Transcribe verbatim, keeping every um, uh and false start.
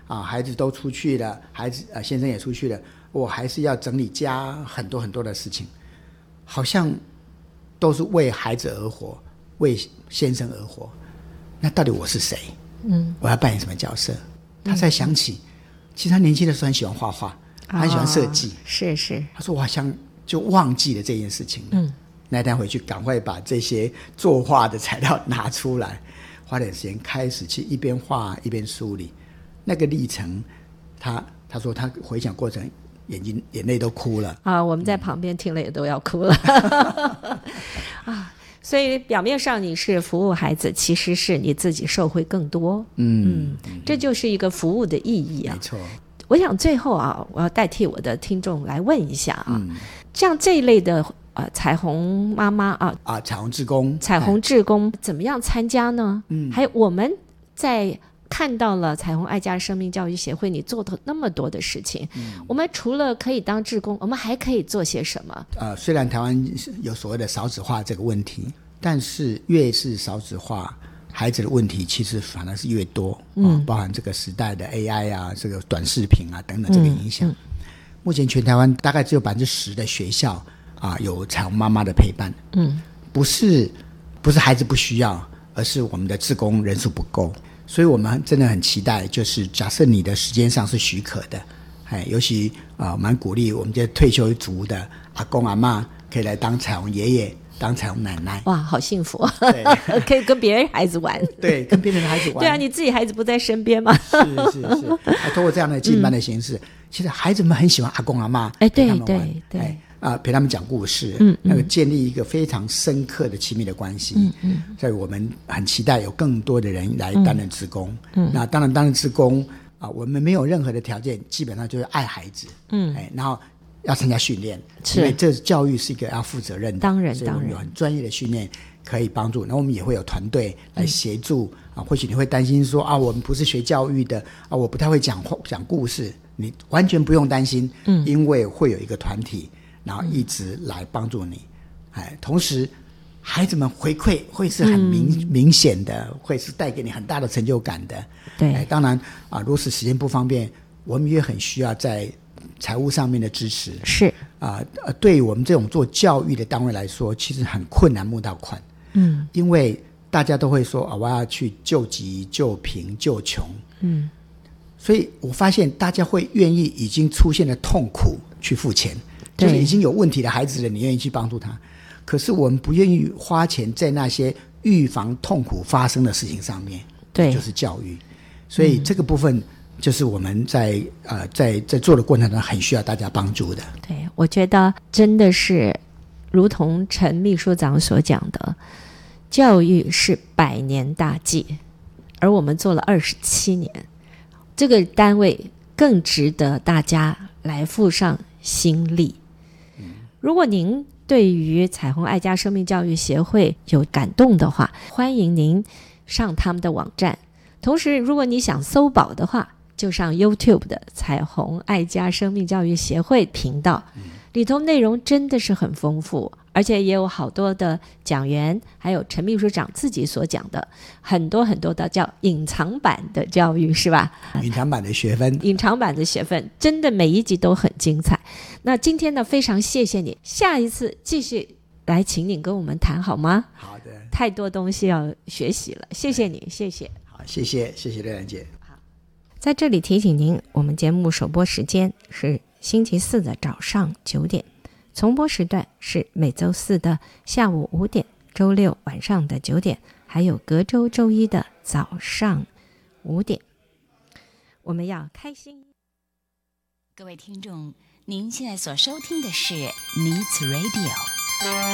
啊，孩子都出去了，孩子呃先生也出去了，我还是要整理家很多很多的事情，好像都是为孩子而活，为先生而活。那到底我是谁？嗯，我要扮演什么角色？他才想起，嗯、其实他年轻的时候很喜欢画画，他很喜欢设计、哦。 是是。 他说我好像就忘记了这件事情了。嗯，那天回去赶快把这些作画的材料拿出来，花点时间开始去一边画一边梳理。那个历程，他他说他回想过程，眼睛眼泪都哭了啊！我们在旁边听了也都要哭了啊！所以表面上你是服务孩子，其实是你自己受惠更多。嗯嗯，这就是一个服务的意义啊。 没错。 我想最后啊，我要代替我的听众来问一下啊，嗯、像这一类的呃彩虹妈妈啊啊，彩虹志工， 彩虹志工、哎、怎么样参加呢？嗯，还有我们在看到了彩虹爱家生命教育协会你做的那么多的事情、嗯、我们除了可以当志工，我们还可以做些什么？ 呃，虽然台湾有所谓的少子化这个问题，但是越是少子化，孩子的问题其实反而是越多、嗯哦、包含这个时代的 A I 啊，这个短视频啊等等这个影响、嗯嗯、目前全台湾大概只有百分之十的学校啊有彩虹妈妈的陪伴。嗯，不是不是孩子不需要，而是我们的志工人数不够。所以我们真的很期待，就是假设你的时间上是许可的，哎，尤其啊，呃、蛮鼓励我们这些退休族的阿公阿嬷可以来当彩虹爷爷，当彩虹奶奶。 哇，好幸福！可以跟别人孩子玩， 对，跟别人的孩子玩。 对啊，你自己孩子不在身边吗？ 是是是，啊，通过这样的进班的形式、嗯，其实孩子们很喜欢阿公阿嬷， 哎，对对对。哎啊，陪他们讲故事，嗯，那个建立一个非常深刻的亲密的关系，嗯嗯，所以我们很期待有更多的人来担任志工，嗯，那当然担任志工啊，我们没有任何的条件，基本上就是爱孩子，嗯，哎，然后要参加训练，因为这教育是一个要负责任的， 当然， 所以我们有很专业的训练可以帮助，然后我们也会有团队来协助、嗯、啊，或许你会担心说啊，我们不是学教育的啊，我不太会讲讲故事，你完全不用担心，嗯，因为会有一个团体。然后一直来帮助你，哎，同时孩子们回馈会是很明、嗯、明显的，会是带给你很大的成就感的。 对， 哎，当然啊，如果是时间不方便，我们也很需要在财务上面的支持。 是啊，对于我们这种做教育的单位来说，其实很困难募到款。嗯，因为大家都会说啊，我要去救急、救贫、救穷。嗯，所以我发现大家会愿意已经出现的痛苦去付钱。就是已经有问题的孩子了，你愿意去帮助他，可是我们不愿意花钱在那些预防痛苦发生的事情上面， 对， 就是教育。所以这个部分就是我们在呃在在做的过程中很需要大家帮助的。 对，我觉得真的是如同陈秘书长所讲的，教育是百年大计，而我们做了二十七年，这个单位更值得大家来付上心力。如果您对于彩虹爱家生命教育协会有感动的话，欢迎您上他们的网站，同时如果你想搜宝的话，就上 YouTube 的彩虹爱家生命教育协会频道，里头内容真的是很丰富，而且也有好多的讲员，还有陈秘书长自己所讲的很多很多的叫隐藏版的教育，是吧？ 隐藏版的学分， 隐藏版的学分，真的每一集都很精彩。那今天呢，非常谢谢你，下一次继续来请你跟我们谈好吗？ 好的， 太多东西要学习了，谢谢你，谢谢。 好，谢谢，谢谢廖兰姐。 好，在这里提醒您，我们节目首播时间是星期四的早上九点，重播时段是每周四的下午五点，周六晚上的九点，还有隔周周一的早上五点。我们要开心。 各位听众，您现在所收听的是 Needs Radio。